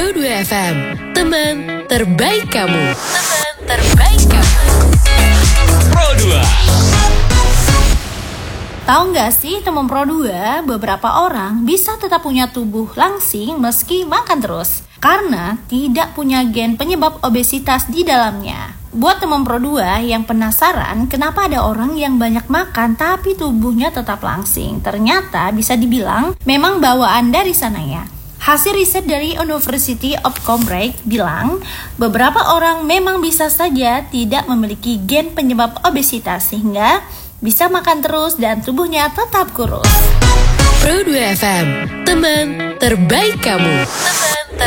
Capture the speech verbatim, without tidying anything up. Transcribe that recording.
Pro dua F M, teman terbaik kamu. Teman terbaik kamu. Pro dua. Tahu nggak sih teman Pro dua, beberapa orang bisa tetap punya tubuh langsing meski makan terus karena tidak punya gen penyebab obesitas di dalamnya. Buat teman Pro dua yang penasaran kenapa ada orang yang banyak makan tapi tubuhnya tetap langsing, ternyata bisa dibilang memang bawaan dari sananya. Hasil riset dari University of Cambridge bilang beberapa orang memang bisa saja tidak memiliki gen penyebab obesitas sehingga bisa makan terus dan tubuhnya tetap kurus. Pro dua F M, teman terbaik kamu. Teman